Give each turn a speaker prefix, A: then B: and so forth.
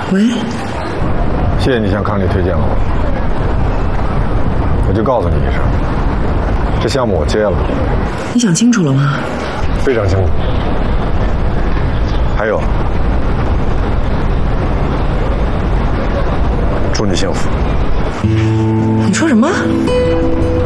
A: 喂，
B: 谢谢你向康利推荐我，我就告诉你一声，这项目我接了。
A: 你想清楚了吗？
B: 非常清楚。还有，祝你幸福。
A: 你说什么？